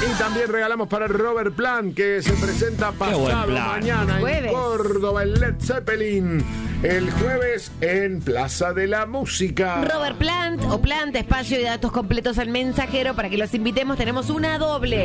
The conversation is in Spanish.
Y también regalamos para Robert Plant, que se presenta pasado mañana en Córdoba, en Led Zeppelin. El jueves en Plaza de la Música. Robert Plant o Plant, espacio y datos completos al mensajero para que los invitemos. Tenemos una doble.